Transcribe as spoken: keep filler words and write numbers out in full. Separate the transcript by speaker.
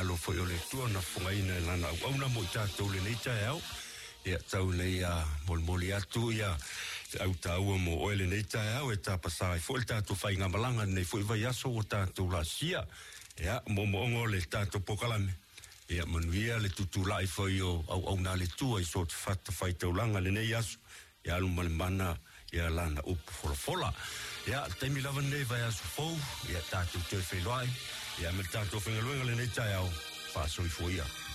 Speaker 1: malo foi o le tua na fongaina lana au na mo tātou le nei tai au ia tau nei a molmoli atu ia au tau mo oile nei tai au e tā pasai foi le tātou whainga malanga nei foi vai aso o tātou la sia ia mo mo ongo le tātou pokalame ia manuia le tutulai foi o au au na le tua i so te fata whai taulanga le nei aso ia alu malemana ia lana upu fola ia taimi lava nei vai aso fou ia tātou te whelai ia me tātou whengaluenga le nei tai au whaasoi foi ia